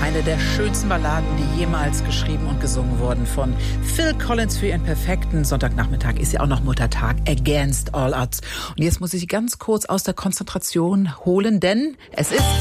Eine der schönsten Balladen, die jemals geschrieben und gesungen wurden von Phil Collins für ihren perfekten Sonntagnachmittag. Ist ja auch noch Muttertag, Against All Odds. Und jetzt muss ich Sie ganz kurz aus der Konzentration holen, denn es ist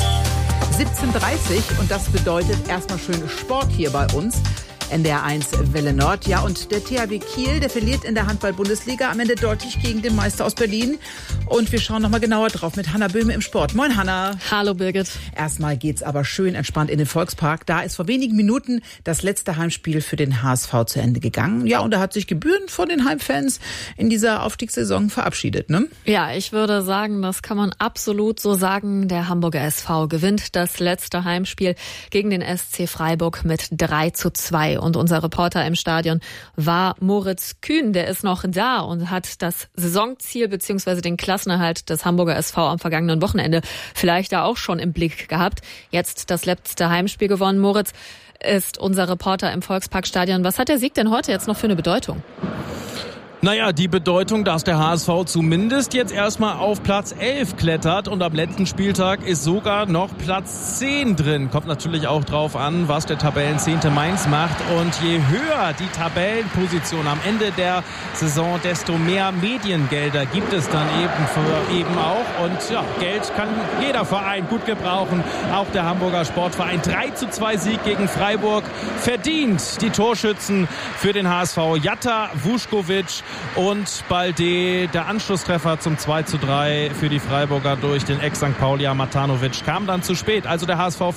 17:30 und das bedeutet erstmal schön Sport hier bei uns. NDR 1 Welle Nord. Ja, und der THW Kiel, der verliert in der Handball-Bundesliga am Ende deutlich gegen den Meister aus Berlin. Und wir schauen nochmal genauer drauf mit Hanna Böhme im Sport. Moin, Hanna. Hallo, Birgit. Erstmal geht's aber schön entspannt in den Volkspark. Da ist vor wenigen Minuten das letzte Heimspiel für den HSV zu Ende gegangen. Ja, und da hat sich gebührend von den Heimfans in dieser Aufstiegssaison verabschiedet, ne? Ja, ich würde sagen, das kann man absolut so sagen. Der Hamburger SV gewinnt das letzte Heimspiel gegen den SC Freiburg mit 3:2. Und unser Reporter im Stadion war Moritz Kühn. Der ist noch da und hat das Saisonziel bzw. den Klassenerhalt des Hamburger SV am vergangenen Wochenende vielleicht da auch schon im Blick gehabt. Jetzt das letzte Heimspiel gewonnen. Moritz ist unser Reporter im Volksparkstadion. Was hat der Sieg denn heute jetzt noch für eine Bedeutung? Naja, die Bedeutung, dass der HSV zumindest jetzt erstmal auf Platz 11 klettert und am letzten Spieltag ist sogar noch Platz 10 drin. Kommt natürlich auch drauf an, was der Tabellenzehnte Mainz macht. Und je höher die Tabellenposition am Ende der Saison, desto mehr Mediengelder gibt es dann eben auch. Und ja, Geld kann jeder Verein gut gebrauchen. Auch der Hamburger Sportverein. 3:2 Sieg gegen Freiburg. Verdient die Torschützen für den HSV. Jatta, Vuskovic und Balde. Der Anschlusstreffer zum 2:3 für die Freiburger durch den Ex-St. Paulier Matanovic kam dann zu spät. Also der HSV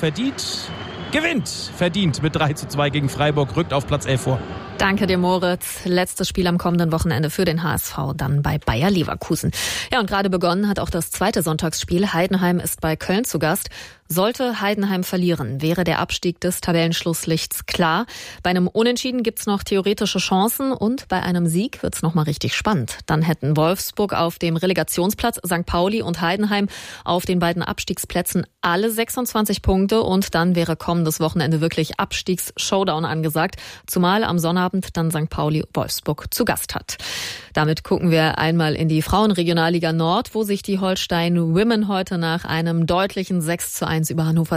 verdient mit 3:2 gegen Freiburg, rückt auf Platz 11 vor. Danke dir, Moritz. Letztes Spiel am kommenden Wochenende für den HSV, dann bei Bayer Leverkusen. Ja, und gerade begonnen hat auch das zweite Sonntagsspiel. Heidenheim ist bei Köln zu Gast. Sollte Heidenheim verlieren, wäre der Abstieg des Tabellenschlusslichts klar. Bei einem Unentschieden gibt's noch theoretische Chancen und bei einem Sieg wird's noch mal richtig spannend. Dann hätten Wolfsburg auf dem Relegationsplatz, St. Pauli und Heidenheim auf den beiden Abstiegsplätzen alle 26 Punkte und dann wäre kommendes Wochenende wirklich Abstiegs-Showdown angesagt, zumal am Sonnabend dann St. Pauli Wolfsburg zu Gast hat. Damit gucken wir einmal in die Frauenregionalliga Nord, wo sich die Holstein Women heute nach einem deutlichen 6:1 über Hannover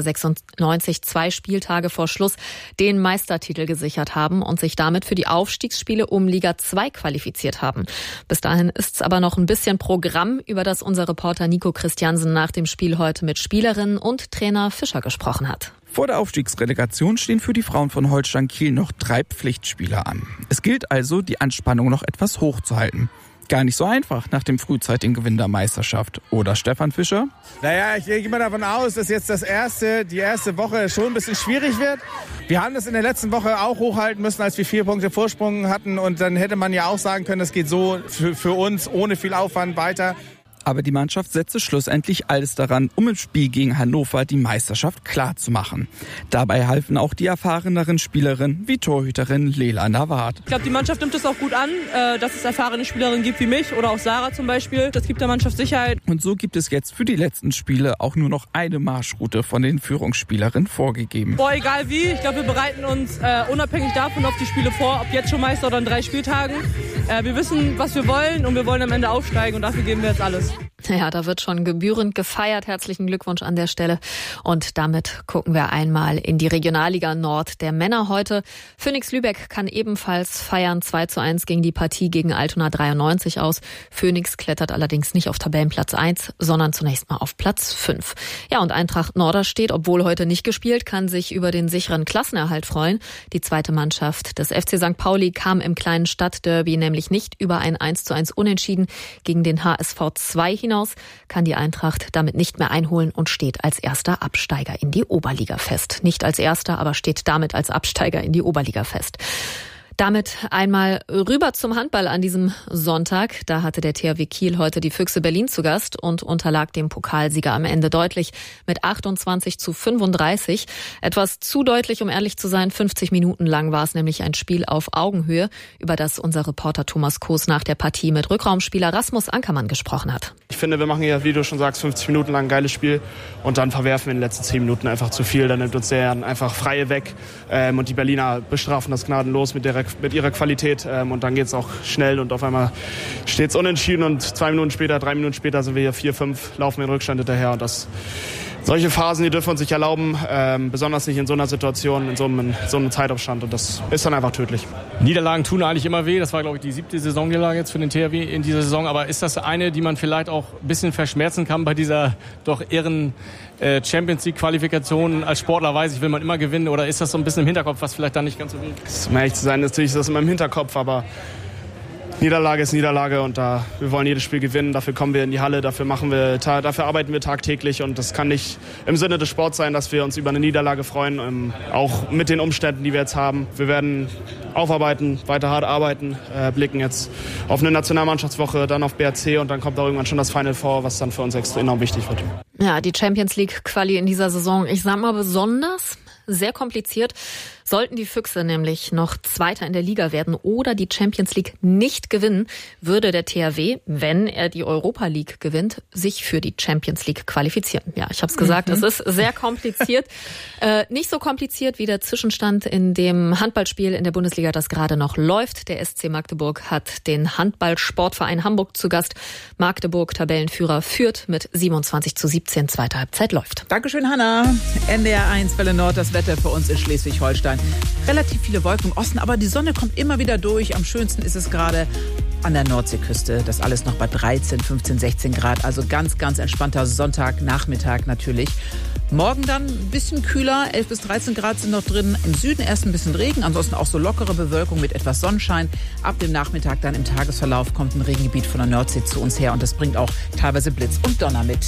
96 2 Spieltage vor Schluss den Meistertitel gesichert haben und sich damit für die Aufstiegsspiele um Liga 2 qualifiziert haben. Bis dahin ist's aber noch ein bisschen Programm, über das unser Reporter Nico Christiansen nach dem Spiel heute mit Spielerinnen und Trainer Fischer gesprochen hat. Vor der Aufstiegsrelegation stehen für die Frauen von Holstein Kiel noch 3 Pflichtspiele an. Es gilt also, die Anspannung noch etwas hochzuhalten. Gar nicht so einfach nach dem frühzeitigen Gewinn der Meisterschaft. Oder Stefan Fischer? Naja, ich gehe mal davon aus, dass jetzt die erste Woche schon ein bisschen schwierig wird. Wir haben das in der letzten Woche auch hochhalten müssen, als wir 4 Punkte Vorsprung hatten. Und dann hätte man ja auch sagen können, das geht so für uns ohne viel Aufwand weiter. Aber die Mannschaft setzte schlussendlich alles daran, um im Spiel gegen Hannover die Meisterschaft klar zu machen. Dabei halfen auch die erfahreneren Spielerinnen wie Torhüterin Lela Nawat. Ich glaube, die Mannschaft nimmt es auch gut an, dass es erfahrene Spielerinnen gibt wie mich oder auch Sarah zum Beispiel. Das gibt der Mannschaft Sicherheit. Und so gibt es jetzt für die letzten Spiele auch nur noch eine Marschroute von den Führungsspielerinnen vorgegeben. Egal wie, ich glaube, wir bereiten uns unabhängig davon auf die Spiele vor, ob jetzt schon Meister oder in 3 Spieltagen. Wir wissen, was wir wollen und wir wollen am Ende aufsteigen und dafür geben wir jetzt alles. Ja, da wird schon gebührend gefeiert. Herzlichen Glückwunsch an der Stelle. Und damit gucken wir einmal in die Regionalliga Nord der Männer heute. Phoenix Lübeck kann ebenfalls feiern. 2:1 ging die Partie gegen Altona 93 aus. Phoenix klettert allerdings nicht auf Tabellenplatz 1, sondern zunächst mal auf Platz 5. Ja, und Eintracht Norderstedt, obwohl heute nicht gespielt, kann sich über den sicheren Klassenerhalt freuen. Die zweite Mannschaft des FC St. Pauli kam im kleinen Stadtderby nämlich nicht über ein 1:1 Unentschieden gegen den HSV 2 hinaus, kann die Eintracht damit nicht mehr einholen und steht als erster Absteiger in die Oberliga fest. Nicht als erster, aber steht damit als Absteiger in die Oberliga fest. Damit einmal rüber zum Handball an diesem Sonntag. Da hatte der THW Kiel heute die Füchse Berlin zu Gast und unterlag dem Pokalsieger am Ende deutlich mit 28:35. Etwas zu deutlich, um ehrlich zu sein. 50 Minuten lang war es nämlich ein Spiel auf Augenhöhe, über das unser Reporter Thomas Koos nach der Partie mit Rückraumspieler Rasmus Ankermann gesprochen hat. Ich finde, wir machen hier, wie du schon sagst, 50 Minuten lang ein geiles Spiel und dann verwerfen wir in den letzten 10 Minuten einfach zu viel. Dann nimmt uns der einfach Freie weg und die Berliner bestrafen das gnadenlos mit ihrer Qualität und dann geht es auch schnell und auf einmal steht es unentschieden und 2 Minuten später, 3 Minuten später sind wir hier 4-5, laufen in Rückstand hinterher und das Solche Phasen, die dürfen wir uns nicht erlauben, besonders nicht in so einer Situation, in so einem Zeitabstand. Und das ist dann einfach tödlich. Niederlagen tun eigentlich immer weh. Das war, glaube ich, die 7. Saisonniederlage jetzt für den THW in dieser Saison. Aber ist das eine, die man vielleicht auch ein bisschen verschmerzen kann bei dieser doch irren Champions-League-Qualifikation? Als Sportler weiß ich, will man immer gewinnen. Oder ist das so ein bisschen im Hinterkopf, was vielleicht dann nicht ganz so weh ist? Um ehrlich zu sein, natürlich ist das immer im Hinterkopf, aber Niederlage ist Niederlage und wir wollen jedes Spiel gewinnen. Dafür kommen wir in die Halle, dafür arbeiten wir tagtäglich und das kann nicht im Sinne des Sports sein, dass wir uns über eine Niederlage freuen, auch mit den Umständen, die wir jetzt haben. Wir werden aufarbeiten, weiter hart arbeiten, blicken jetzt auf eine Nationalmannschaftswoche, dann auf BRC und dann kommt auch irgendwann schon das Final Four, was dann für uns enorm wichtig wird. Ja, die Champions League Quali in dieser Saison, ich sag mal besonders sehr kompliziert. Sollten die Füchse nämlich noch Zweiter in der Liga werden oder die Champions League nicht gewinnen, würde der THW, wenn er die Europa League gewinnt, sich für die Champions League qualifizieren. Ja, ich habe es gesagt, es ist sehr kompliziert. Nicht so kompliziert wie der Zwischenstand in dem Handballspiel in der Bundesliga, das gerade noch läuft. Der SC Magdeburg hat den Handball-Sportverein Hamburg zu Gast. Magdeburg, Tabellenführer, führt mit 27:17. Zweite Halbzeit läuft. Dankeschön, Hanna. NDR 1 Welle Nord, das Wetter für uns in Schleswig-Holstein. Relativ viele Wolken im Osten, aber die Sonne kommt immer wieder durch. Am schönsten ist es gerade an der Nordseeküste. Das alles noch bei 13, 15, 16 Grad. Also ganz, ganz entspannter Sonntagnachmittag natürlich. Morgen dann ein bisschen kühler, 11 bis 13 Grad sind noch drin. Im Süden erst ein bisschen Regen, ansonsten auch so lockere Bewölkung mit etwas Sonnenschein. Ab dem Nachmittag dann im Tagesverlauf kommt ein Regengebiet von der Nordsee zu uns her und das bringt auch teilweise Blitz und Donner mit.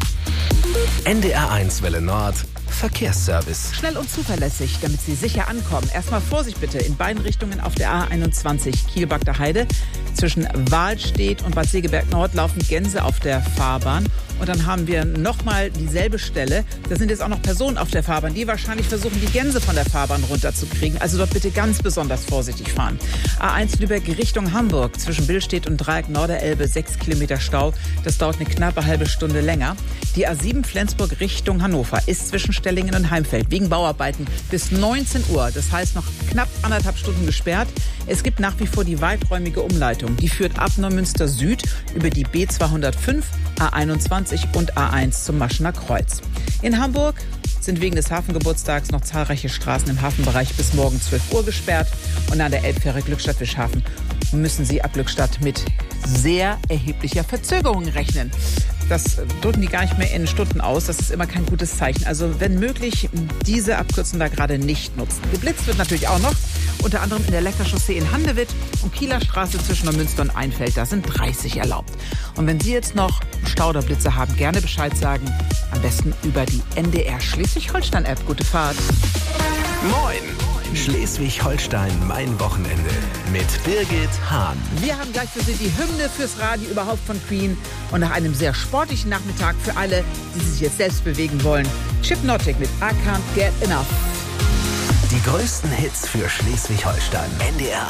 NDR 1 Welle Nord. Verkehrsservice. Schnell und zuverlässig, damit Sie sicher ankommen. Erstmal Vorsicht bitte in beiden Richtungen auf der A21 Kiel-Bagder Heide. Zwischen Wahlstedt und Bad Segeberg Nord laufen Gänse auf der Fahrbahn. Und dann haben wir nochmal dieselbe Stelle. Da sind jetzt auch noch Personen auf der Fahrbahn, die wahrscheinlich versuchen, die Gänse von der Fahrbahn runterzukriegen. Also dort bitte ganz besonders vorsichtig fahren. A1 Lübeck Richtung Hamburg. Zwischen Billstedt und Dreieck Norderelbe 6 Kilometer Stau. Das dauert eine knappe halbe Stunde länger. Die A7 Flensburg Richtung Hannover ist zwischen Stellingen und Heimfeld wegen Bauarbeiten bis 19 Uhr. Das heißt noch knapp 1,5 Stunden gesperrt. Es gibt nach wie vor die weiträumige Umleitung. Die führt ab Neumünster Süd über die B205, A21 und A1 zum Maschener Kreuz. In Hamburg sind wegen des Hafengeburtstags noch zahlreiche Straßen im Hafenbereich bis morgen 12 Uhr gesperrt. Und an der Elbfähre Glückstadt-Wischhafen müssen Sie ab Glückstadt mit sehr erheblicher Verzögerung rechnen. Das drücken die gar nicht mehr in Stunden aus. Das ist immer kein gutes Zeichen. Also wenn möglich, diese Abkürzung da gerade nicht nutzen. Geblitzt wird natürlich auch noch. Unter anderem in der Leckerchaussee in Handewitt und Kieler Straße zwischen Neumünster und Einfeld. Da sind 30 erlaubt. Und wenn Sie jetzt noch Stauderblitze haben, gerne Bescheid sagen. Am besten über die NDR Schleswig-Holstein-App. Gute Fahrt. Moin! Schleswig-Holstein, mein Wochenende mit Birgit Hahn. Wir haben gleich für Sie die Hymne fürs Radio überhaupt von Queen. Und nach einem sehr sportlichen Nachmittag für alle, die sich jetzt selbst bewegen wollen, Chip Nottic mit I Can't Get Enough. Die größten Hits für Schleswig-Holstein. NDR